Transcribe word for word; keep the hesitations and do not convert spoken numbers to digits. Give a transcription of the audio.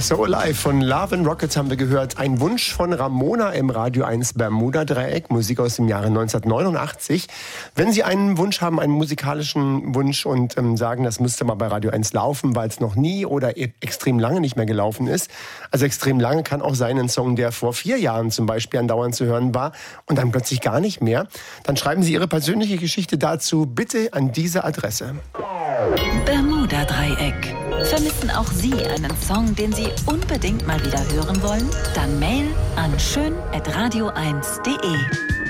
So Alive von Love and Rockets haben wir gehört. Ein Wunsch von Ramona im Radio eins Bermuda-Dreieck. Musik aus dem Jahre neunzehnhundertneunundachtzig. Wenn Sie einen Wunsch haben, einen musikalischen Wunsch und ähm, sagen, das müsste mal bei Radio eins laufen, weil es noch nie oder e- extrem lange nicht mehr gelaufen ist. Also extrem lange kann auch sein, ein Song, der vor vier Jahren zum Beispiel andauernd zu hören war und dann plötzlich gar nicht mehr. Dann schreiben Sie Ihre persönliche Geschichte dazu bitte an diese Adresse. Bermuda-Dreieck. Vermissen auch Sie einen Song, den Sie unbedingt mal wieder hören wollen? Dann Mail an schön at radio eins punkt de.